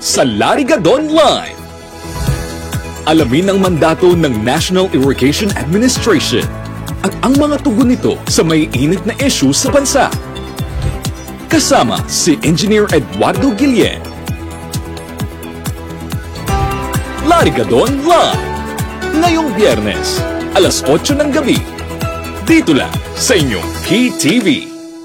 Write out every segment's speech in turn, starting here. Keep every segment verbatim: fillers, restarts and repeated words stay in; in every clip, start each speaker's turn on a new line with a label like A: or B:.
A: sa Larigadon Live. Alamin ang mandato ng National Irrigation Administration at ang mga tugon nito sa may init na issue sa bansa. Kasama si Engineer Eduardo Guillen. Larigadon Live, ngayong Biyernes, alas otso ng gabi, dito lang sa inyong P T V.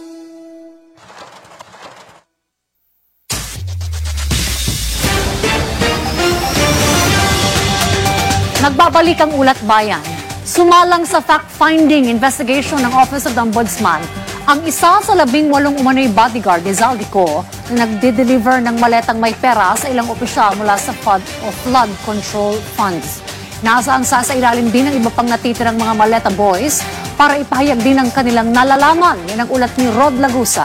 B: Nagbabalik ang Ulat Bayan. Sumalang sa fact-finding investigation ng Office of the Ombudsman ang isa sa labing walong umano'y bodyguard ni Zaldico na nagde-deliver ng maletang may pera sa ilang opisyal mula sa flood o flood control funds. Nasaan sa sa ilalim din ng iba pang natitirang mga maleta boys para ipahayag din ang kanilang nalalaman. Yan ang ulat ni Rod Lagusa.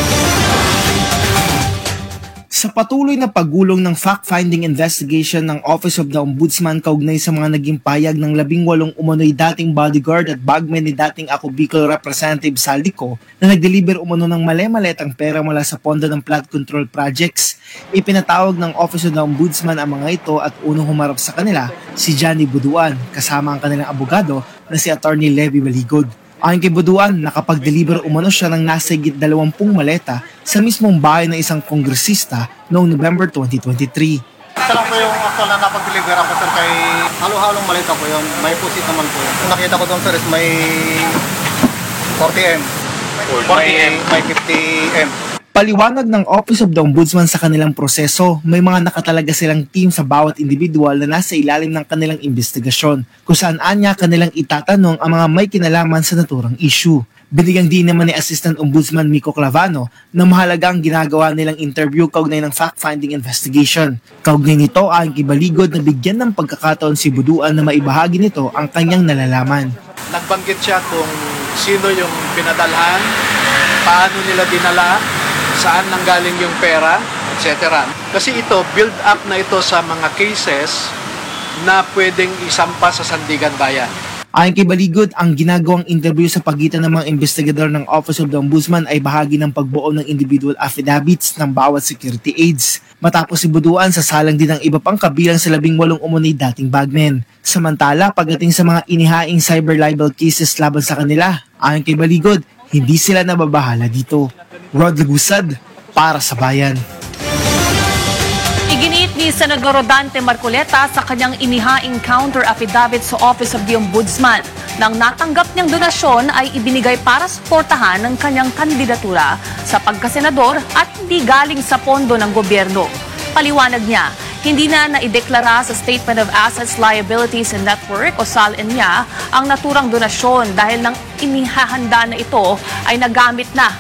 C: Sa patuloy na paggulong ng fact-finding investigation ng Office of the Ombudsman kaugnay sa mga naging payag ng labing walong umano'y dating bodyguard at bagman ni dating Ako Bicol Representative Zaldico na nag-deliver umano ng mali-maletang pera mula sa pondo ng flood control projects, ipinatawag ng Office of the Ombudsman ang mga ito at unang humarap sa kanila si Johnny Buduan kasama ang kanilang abogado na si Attorney Levy Maligod. Ayon kay Buduan, nakapag-deliver umano siya ng nasa higit dalawampung maleta sa mismong bahay ng isang kongresista noong November twenty twenty-three.
D: Isa lang po yung actual na napag-deliver ako sir kay halo-halong maleta po yun. May pusit naman po yun. Kung nakita ko doon sir is may forty M. forty M. May fifty M.
C: Paliwanag ng Office of the Ombudsman sa kanilang proseso, may mga nakatalaga silang team sa bawat individual na nasa ilalim ng kanilang investigasyon, kung saan anya kanilang itatanong ang mga may kinalaman sa naturang issue. Binigyang din naman ni Assistant Ombudsman Miko Clavano na mahalaga ang ginagawa nilang interview kaugnay ng fact-finding investigation. Kaugnay nito ayon kay Baligod na bigyan ng pagkakataon si Buduan na maibahagi nito ang kanyang nalalaman.
E: Nagbanggit siya kung sino yung pinadalhan, paano nila dinala, saan nanggaling yung pera, et cetera. Kasi ito, build up na ito sa mga cases na pwedeng isampa sa Sandigan Bayan.
C: Ayon kay Baligod, ang ginagawang interview sa pagitan ng mga investigador ng Office of the Ombudsman ay bahagi ng pagbuo ng individual affidavits ng bawat security aides. Matapos si Buduan, sasalang din ang iba pang kabilang sa labing walong umunay dating bagmen. Samantala, pagdating sa mga inihaing cyber libel cases laban sa kanila, ayon kay Baligod, hindi sila nababahala dito. Rod Lagusad, para sa Bayan.
B: Iginiit ni Senador Rodante Marcoleta sa kanyang inihaing counter affidavit sa Office of the Ombudsman. Nang natanggap niyang donasyon ay ibinigay para suportahan ng kanyang kandidatura sa pagkasenador at hindi galing sa pondo ng gobyerno. Paliwanag niya, hindi na naideklara sa Statement of Assets, Liabilities and Network o S A L N niya ang naturang donasyon dahil nang inihahanda na ito ay nagamit na